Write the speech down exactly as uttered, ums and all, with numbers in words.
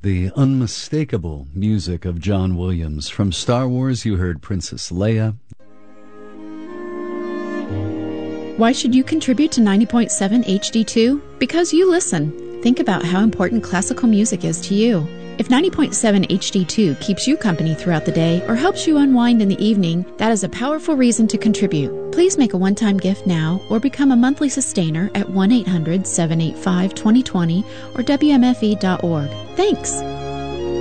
The unmistakable music of John Williams. From Star Wars, you heard Princess Leia. Why should you contribute to ninety point seven H D two? Because you listen. Think about how important classical music is to you. If ninety point seven H D two keeps you company throughout the day or helps you unwind in the evening, that is a powerful reason to contribute. Please make a one-time gift now or become a monthly sustainer at one eight hundred seven eight five two zero two zero or W M F E dot org. Thanks!